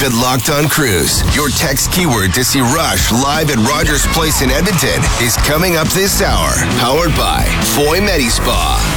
to Locked On Cruise. Your text keyword to see Rush live at Rogers Place in Edmonton is coming up this hour. Powered by Foy Medi Spa.